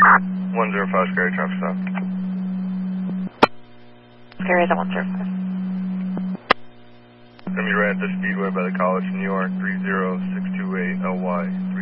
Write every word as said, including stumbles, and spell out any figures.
one zero five, Scary traffic stop. Scary is at one zero five. Gonna be right at the speedway by the college in New York, three zero six two eight L Y.